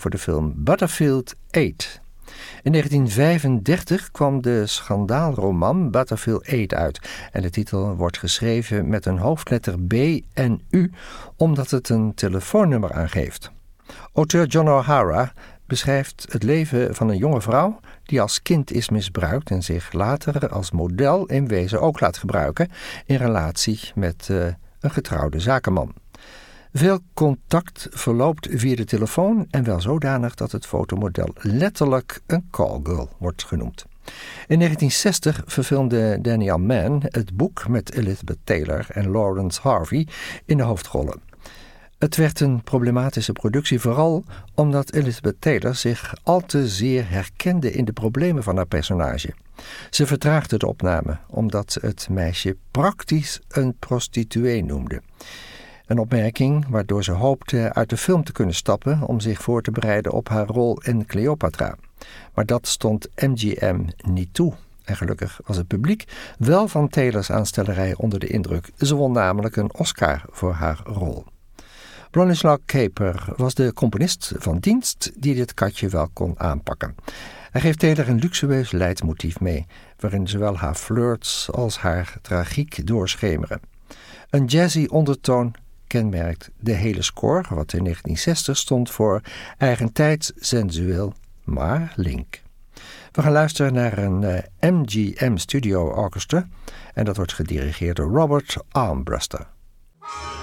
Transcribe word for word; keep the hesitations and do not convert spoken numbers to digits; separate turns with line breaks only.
voor de film Butterfield acht. In negentien vijfendertig kwam de schandaalroman Butterfield acht uit en de titel wordt geschreven met een hoofdletter B en U omdat het een telefoonnummer aangeeft. Auteur John O'Hara beschrijft het leven van een jonge vrouw die als kind is misbruikt en zich later als model in wezen ook laat gebruiken in relatie met uh, een getrouwde zakenman. Veel contact verloopt via de telefoon en wel zodanig dat het fotomodel letterlijk een callgirl wordt genoemd. In negentien zestig verfilmde Daniel Mann het boek met Elizabeth Taylor en Lawrence Harvey in de hoofdrollen. Het werd een problematische productie vooral omdat Elizabeth Taylor zich al te zeer herkende in de problemen van haar personage. Ze vertraagde de opname omdat ze het meisje praktisch een prostituee noemde. Een opmerking waardoor ze hoopte uit de film te kunnen stappen om zich voor te bereiden op haar rol in Cleopatra. Maar dat stond M G M niet toe. En gelukkig was het publiek wel van Taylors aanstellerij onder de indruk. Ze won namelijk een Oscar voor haar rol. Bronislaw Kaper was de componist van dienst die dit katje wel kon aanpakken. Hij geeft Taylor een luxueus leidmotief mee, waarin zowel haar flirts als haar tragiek doorschemeren. Een jazzy ondertoon kenmerkt de hele score, wat in negentien zestig stond voor eigentijds, sensueel, maar link. We gaan luisteren naar een uh, M G M Studio Orchestra en dat wordt gedirigeerd door Robert Armbruster.